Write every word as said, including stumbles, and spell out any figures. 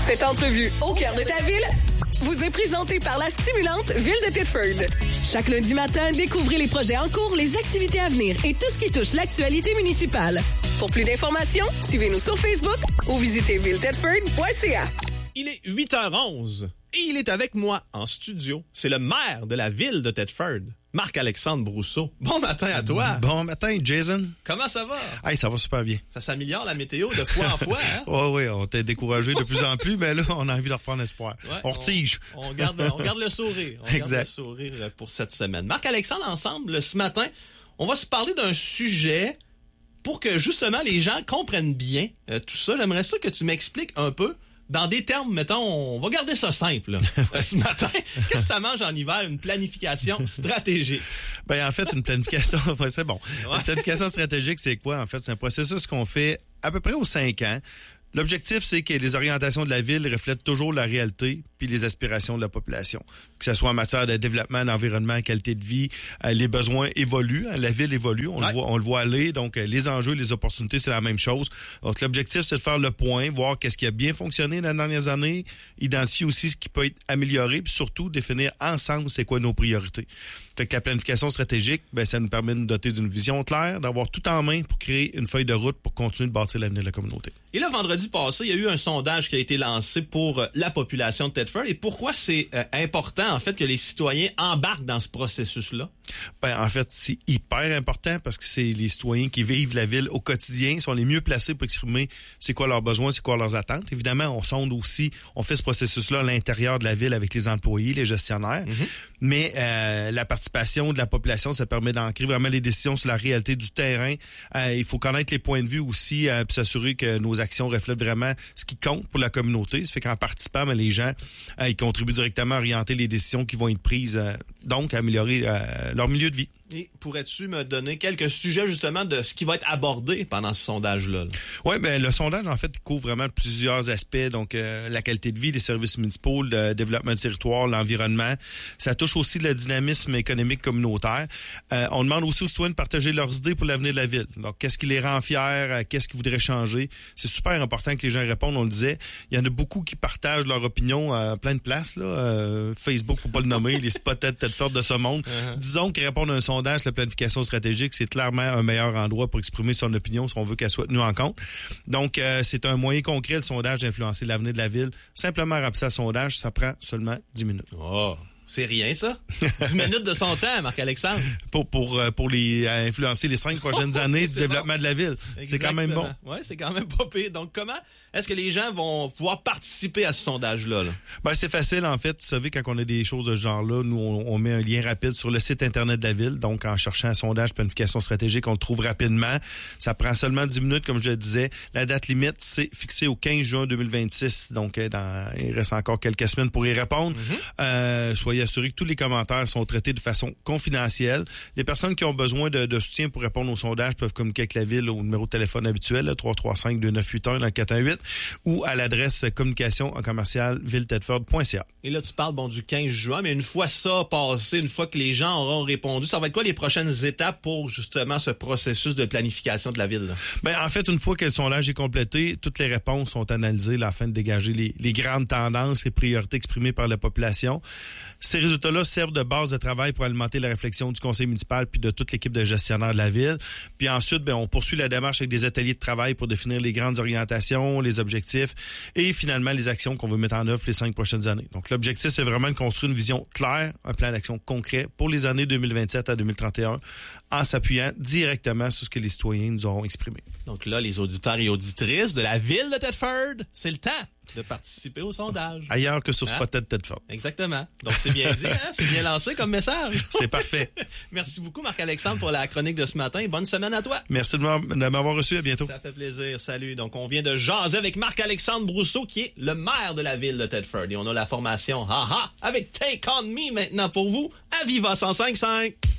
Cette entrevue au cœur de ta ville vous est présentée par la stimulante Ville de Thetford. Chaque lundi matin, découvrez les projets en cours, les activités à venir et tout ce qui touche l'actualité municipale. Pour plus d'informations, suivez-nous sur Facebook ou visitez ville thetford point c a. Il est huit heures onze et il est avec moi en studio. C'est le maire de la ville de Thetford, Marc-Alexandre Brousseau. Bon matin à toi. Bon matin, Jason. Comment ça va? Hey, ça va super bien. Ça s'améliore la météo de fois en fois, hein? Oui, oui, on t'est découragé de plus en plus, mais là, on a envie de reprendre espoir. Ouais, on retige. On, on, garde, on garde le sourire. On exact. garde le sourire pour cette semaine. Marc-Alexandre, ensemble, ce matin, on va se parler d'un sujet pour que, justement, les gens comprennent bien euh, tout ça. J'aimerais ça que tu m'expliques un peu dans des termes, mettons, on va garder ça simple. Là. Ce matin, qu'est-ce que ça mange en hiver? Une planification stratégique. Ben en fait, une planification, c'est bon. Ouais. Une planification stratégique, c'est quoi? En fait, c'est un processus qu'on fait à peu près aux cinq ans. L'objectif, c'est que les orientations de la ville reflètent toujours la réalité puis les aspirations de la population. Que ce soit en matière de développement, d'environnement, qualité de vie, euh, les besoins évoluent, hein, la ville évolue, on, ouais. le voit, on le voit aller, donc euh, les enjeux, les opportunités, c'est la même chose. Donc l'objectif, c'est de faire le point, voir qu'est-ce qui a bien fonctionné dans les dernières années, identifier aussi ce qui peut être amélioré, puis surtout définir ensemble c'est quoi nos priorités. Fait que la planification stratégique, ben ça nous permet de nous doter d'une vision claire, d'avoir tout en main pour créer une feuille de route pour continuer de bâtir l'avenir de la communauté. Et là, vendredi passé, il y a eu un sondage qui a été lancé pour euh, la population de Thetford. Et pourquoi c'est euh, important, en fait, que les citoyens embarquent dans ce processus-là? Ben, en fait, c'est hyper important parce que c'est les citoyens qui vivent la ville au quotidien, sont les mieux placés pour exprimer c'est quoi leurs besoins, c'est quoi leurs attentes. Évidemment, on sonde aussi, on fait ce processus-là à l'intérieur de la ville avec les employés, les gestionnaires. Mm-hmm. Mais euh, la participation de la population, ça permet d'ancrer vraiment les décisions sur la réalité du terrain. Euh, il faut connaître les points de vue aussi, euh, puis s'assurer que nos actions reflètent vraiment ce qui compte pour la communauté. Ça fait qu'en participant, ben, les gens euh, ils contribuent directement à orienter les décisions qui vont être prises, euh, donc à améliorer euh, leur milieu de vie. Et pourrais-tu me donner quelques sujets justement de ce qui va être abordé pendant ce sondage-là? Oui, ben le sondage, en fait, couvre vraiment plusieurs aspects. Donc, euh, la qualité de vie, les services municipaux, le développement du territoire, l'environnement. Ça touche aussi le dynamisme économique communautaire. Euh, on demande aussi aux citoyens de partager leurs idées pour l'avenir de la ville. Donc, qu'est-ce qui les rend fiers? Euh, qu'est-ce qu'ils voudraient changer? C'est super important que les gens répondent, on le disait. Il y en a beaucoup qui partagent leur opinion à plein de places. Là. Euh, Facebook, faut pas le nommer, les spots Thetford de ce monde. Uh-huh. Disons qu'ils répondent à un sondage. La planification stratégique, c'est clairement un meilleur endroit pour exprimer son opinion si on veut qu'elle soit tenue en compte. Donc, euh, c'est un moyen concret, le sondage, d'influencer l'avenir de la ville. Simplement remplir un sondage, ça prend seulement dix minutes. Oh! C'est rien, ça. dix minutes de son temps, Marc-Alexandre. Pour, pour, pour les influencer les cinq prochaines années du développement bon. de la ville. Exactement. C'est quand même bon. Oui, c'est quand même pas pire. Donc, comment est-ce que les gens vont pouvoir participer à ce sondage-là? Là? Ben, c'est facile, en fait. Vous savez, quand on a des choses de ce genre-là, nous, on, on met un lien rapide sur le site Internet de la ville. Donc, en cherchant un sondage planification stratégique, on le trouve rapidement. Ça prend seulement dix minutes, comme je le disais. La date limite, c'est fixée au quinze juin deux mille vingt-six. Donc, dans, il reste encore quelques semaines pour y répondre. Mm-hmm. Euh, soyez assurés que tous les commentaires sont traités de façon confidentielle. Les personnes qui ont besoin de, de soutien pour répondre au sondage peuvent communiquer avec la ville au numéro de téléphone habituel, là, trois trois cinq deux neuf huit un dans le quatre un huit, ou à l'adresse communication en commercial ville thetford point c a. Et là, tu parles bon du quinze juin, mais une fois ça passé, une fois que les gens auront répondu, ça va être quoi les prochaines étapes pour justement ce processus de planification de la ville? Là? Ben, en fait, une fois que le sondage est complété, toutes les réponses sont analysées là, afin de dégager les, les grandes tendances, les priorités exprimées par la population. Ces résultats-là servent de base de travail pour alimenter la réflexion du conseil municipal puis de toute l'équipe de gestionnaires de la ville. Puis ensuite, ben, on poursuit la démarche avec des ateliers de travail pour définir les grandes orientations, les objectifs et finalement les actions qu'on veut mettre en œuvre pour les cinq prochaines années. Donc l'objectif, c'est vraiment de construire une vision claire, un plan d'action concret pour les années deux mille vingt-sept à deux mille trente et un en s'appuyant directement sur ce que les citoyens nous auront exprimé. Donc là, les auditeurs et auditrices de la ville de Thetford, c'est le temps de participer au sondage. Ailleurs que sur hein? Spotted Thetford. Exactement. Donc, c'est bien dit, hein? C'est bien lancé comme message. C'est parfait. Merci beaucoup, Marc-Alexandre, pour la chronique de ce matin. Bonne semaine à toi. Merci de m'avoir reçu. À bientôt. Ça fait plaisir. Salut. Donc, on vient de jaser avec Marc-Alexandre Brousseau, qui est le maire de la ville de Thetford. Et on a la formation Ha Ha avec Take On Me maintenant pour vous à Viva cent cinq virgule cinq.